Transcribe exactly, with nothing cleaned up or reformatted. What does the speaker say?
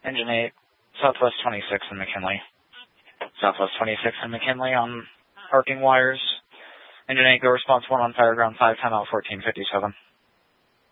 Engine eight, Southwest twenty-six in McKinley. Southwest twenty-six in McKinley on arcing wires. Engine eight, go response one on Fireground five, timeout fourteen fifty-seven.